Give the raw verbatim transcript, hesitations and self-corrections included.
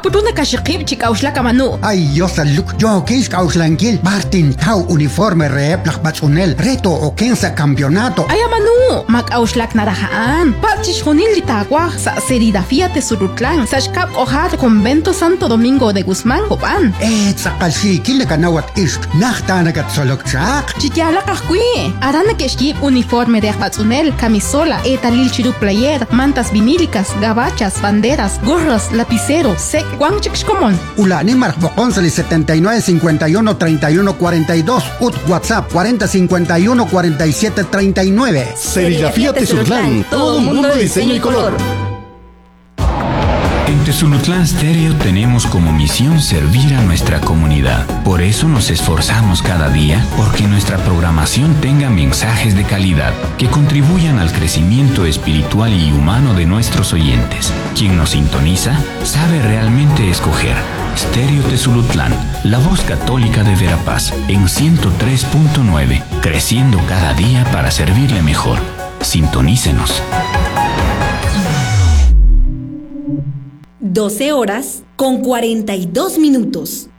putuna kashikib chikauslaka manu. Ay, yo saluk, yo kis kauslankil, Martin Tau uniforme rep lakbatsunel, reto o kensa campeonato. Ay, manu, makauslak narahaan. Pachishunil litagua sa Serigrafía Tesulutlan, sa shkap ojar Convento Santo Domingo de Guzmán, Copan. Eh, tsakashi, kilakanawat ist, nachtanagat solokchak. Chikyala kahkui, arana keshkip uniforme de akbatsunel, camisola, etalil chiru player, mantas vinílicas, gabachas, banderas, gorras, lapiceros, sec, guanchikshkomon. Ulani Marcboconsali setenta y nueve cincuenta y uno treinta y uno cuarenta y dos, ut WhatsApp cuarenta cincuenta y uno cuarenta y siete treinta y nueve. Serigrafía Tezutlán, todo mundo de diseño y color. En Tezutlán Stereo tenemos como misión servir a nuestra comunidad. Por eso nos esforzamos cada día porque nuestra programación tenga mensajes de calidad que contribuyan al crecimiento espiritual y humano de nuestros oyentes. Quien nos sintoniza sabe realmente escoger. Stereo Tezutlán, la voz católica de Verapaz, en ciento tres punto nueve, creciendo cada día para servirle mejor. Sintonícenos. doce horas con cuarenta y dos minutos.